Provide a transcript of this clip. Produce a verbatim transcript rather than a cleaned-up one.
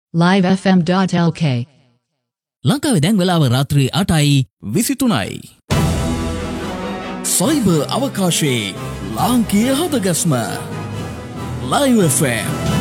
live f m dot l k ලංකාවේ දැන් වෙලාව රාත්‍රී අටයි විසිතුනයි. සයිබර් අවකාශයේ ලාංකීය හදගස්ම Live F M